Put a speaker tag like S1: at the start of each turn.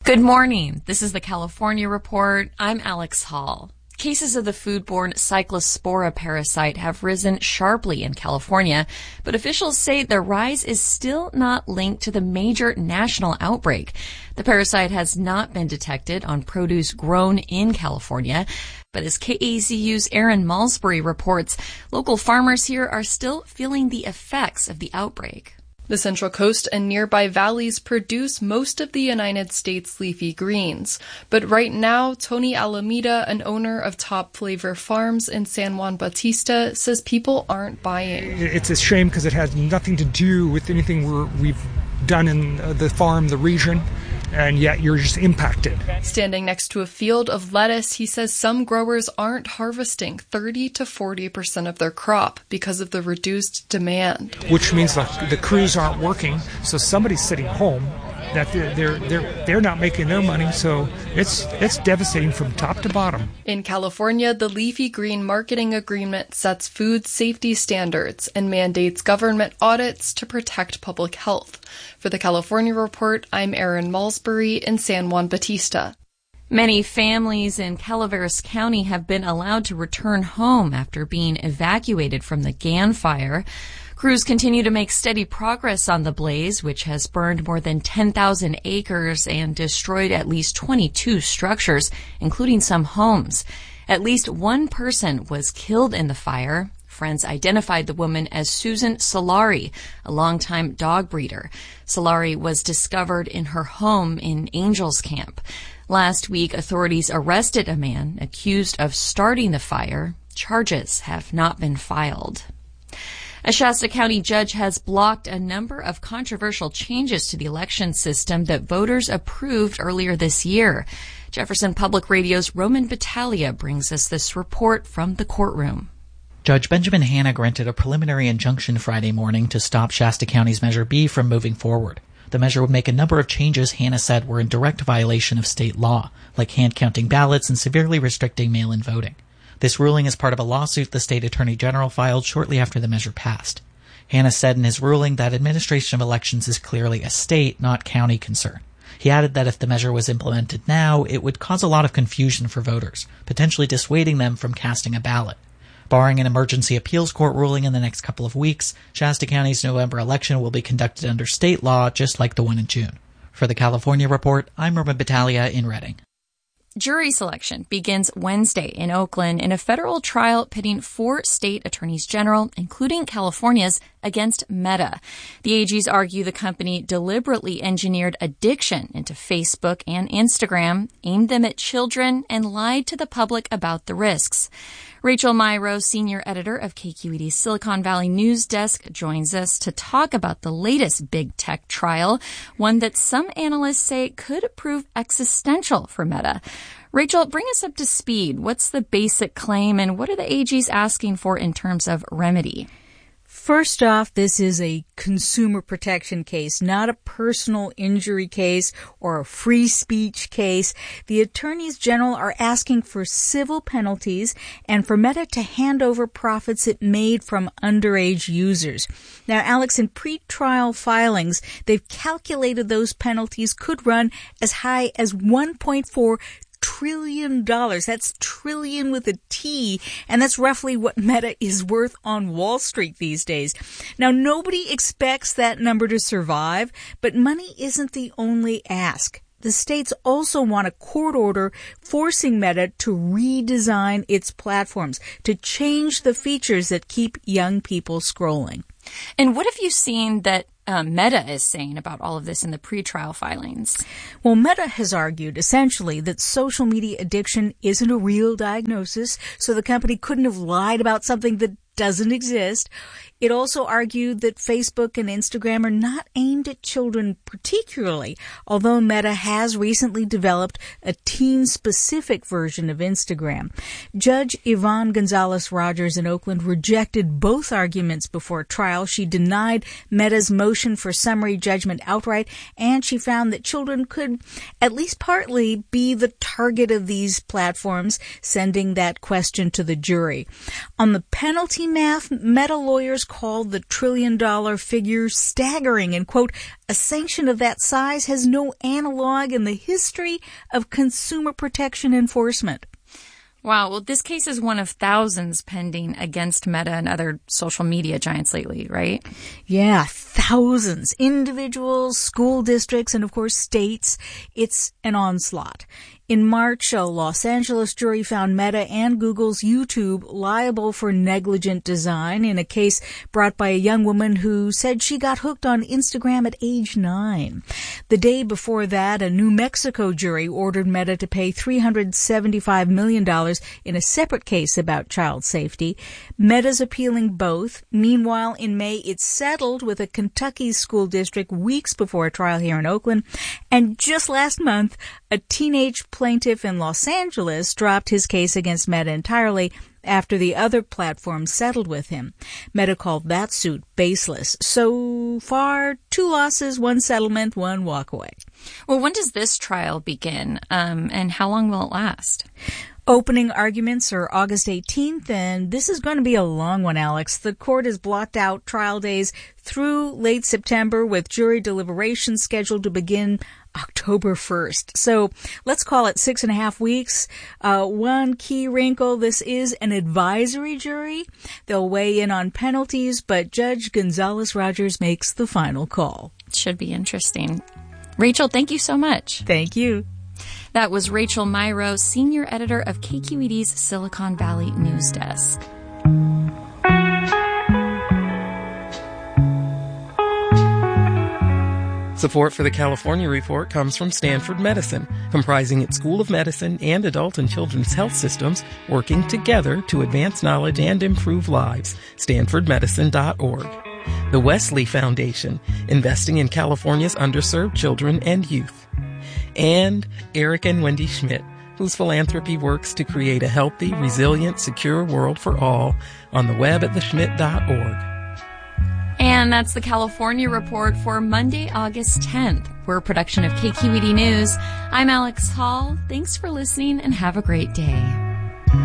S1: Good morning. This is the California Report. I'm Alex Hall. Cases of the foodborne Cyclospora parasite have risen sharply in California, but officials say the rise is still not linked to the major national outbreak. The parasite has not been detected on produce grown in California, but as KAZU's Aaron Malsbury reports, local farmers here are still feeling the effects of the outbreak.
S2: The Central Coast and nearby valleys produce most of the United States leafy greens. But right now, Tony Alameda, an owner of Top Flavor Farms in San Juan Bautista, says people aren't buying.
S3: It's a shame because it has nothing to do with anything we've done in the farm, the region, and yet you're just impacted. Standing
S2: next to a field of lettuce, he says some growers aren't harvesting 30 to 40% of their crop because of the reduced demand.
S3: Which means the crews aren't working, so somebody's sitting home, that they're not making their money, so it's devastating from top to bottom.
S2: In California, the Leafy Green Marketing Agreement sets food safety standards and mandates government audits to protect public health. For the California Report, I'm Aaron Malsbury in San Juan Bautista.
S1: Many families in Calaveras County have been allowed to return home after being evacuated from the Gann fire. Crews continue to make steady progress on the blaze, which has burned more than 10,000 acres and destroyed at least 22 structures, including some homes. At least one person was killed in the fire. Friends identified the woman as Susan Solari, a longtime dog breeder. Solari was discovered in her home in Angels Camp. Last week, authorities arrested a man accused of starting the fire. Charges have not been filed. A Shasta County judge has blocked a number of controversial changes to the election system that voters approved earlier this year. Jefferson Public Radio's Roman Battaglia brings us this report from the courtroom.
S4: Judge Benjamin Hanna granted a preliminary injunction Friday morning to stop Shasta County's Measure B from moving forward. The measure would make a number of changes Hanna said were in direct violation of state law, like hand-counting ballots and severely restricting mail-in voting. This ruling is part of a lawsuit the state attorney general filed shortly after the measure passed. Hanna said in his ruling that administration of elections is clearly a state, not county concern. He added that if the measure was implemented now, it would cause a lot of confusion for voters, potentially dissuading them from casting a ballot. Barring an emergency appeals court ruling in the next couple of weeks, Shasta County's November election will be conducted under state law, just like the one in June. For the California Report, I'm Roman Battaglia in Redding.
S1: Jury selection begins Wednesday in Oakland in a federal trial pitting 4 state attorneys general, including California's, against Meta. The AGs argue the company deliberately engineered addiction into Facebook and Instagram, aimed them at children, and lied to the public about the risks. Rachel Myrow, senior editor of KQED's Silicon Valley News Desk, joins us to talk about the latest big tech trial, one that some analysts say could prove existential for Meta. Rachel, bring us up to speed. What's the basic claim, and what are the AGs asking for in terms of remedy?
S5: First off, this is a consumer protection case, not a personal injury case or a free speech case. The attorneys general are asking for civil penalties and for Meta to hand over profits it made from underage users. Now, Alex, in pretrial filings, they've calculated those penalties could run as high as $1.4 trillion. That's trillion with a T, and that's roughly what Meta is worth on Wall Street these days. Now, nobody expects that number to survive, but money isn't the only ask. The states also want a court order forcing Meta to redesign its platforms, to change the features that keep young people scrolling.
S1: And what have you seen that Meta is saying about all of this in the pretrial filings?
S5: Well, Meta has argued essentially that social media addiction isn't a real diagnosis, so the company couldn't have lied about something that doesn't exist. It also argued that Facebook and Instagram are not aimed at children particularly, although Meta has recently developed a teen-specific version of Instagram. Judge Yvonne Gonzalez-Rogers in Oakland rejected both arguments before trial. She denied Meta's motion for summary judgment outright, and she found that children could at least partly be the target of these platforms, sending that question to the jury. On the penalty math, Meta lawyers called the $1 trillion figure staggering and, quote, a sanction of that size has no analog in the history of consumer protection enforcement.
S1: Wow. Well, this case is one of thousands pending against Meta and other social media giants lately, right?
S5: Yeah, thousands. Individuals, school districts, and of course states. It's an onslaught. In March, a Los Angeles jury found Meta and Google's YouTube liable for negligent design in a case brought by a young woman who said she got hooked on Instagram at age 9. The day before that, a New Mexico jury ordered Meta to pay $375 million in a separate case about child safety. Meta's appealing both. Meanwhile, in May, it settled with a Kentucky school district weeks before a trial here in Oakland. And just last month, a teenage plaintiff in Los Angeles dropped his case against Meta entirely after the other platform settled with him. Meta called that suit baseless. So far, 2 losses, 1 settlement, 1 walkaway.
S1: Well, when does this trial begin, and how long will it last?
S5: Opening arguments are August 18th, and this is going to be a long one, Alex. The court has blocked out trial days through late September, with jury deliberations scheduled to begin October 1st. So let's call it 6.5 weeks. One key wrinkle, this is an advisory jury. They'll weigh in on penalties, but Judge Gonzalez-Rogers makes the final call.
S1: Should be interesting. Rachel, thank you so much.
S5: Thank you.
S1: That was Rachel Myrow, senior editor of KQED's Silicon Valley News Desk.
S6: Support for the California Report comes from Stanford Medicine, comprising its School of Medicine and adult and children's health systems working together to advance knowledge and improve lives. StanfordMedicine.org. The Wesley Foundation, investing in California's underserved children and youth. And Eric and Wendy Schmidt, whose philanthropy works to create a healthy, resilient, secure world for all, on the web at theschmidt.org.
S1: And that's the California Report for Monday, August 10th. We're a production of KQED News. I'm Alex Hall. Thanks for listening and have a great day.